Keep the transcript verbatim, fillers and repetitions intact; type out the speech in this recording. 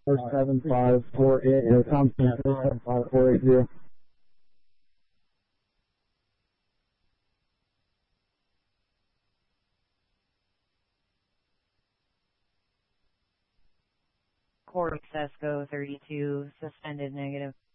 four seven five four eight zero. Tom four seven five four eight zero. Cortex Esco thirty-two, suspended negative.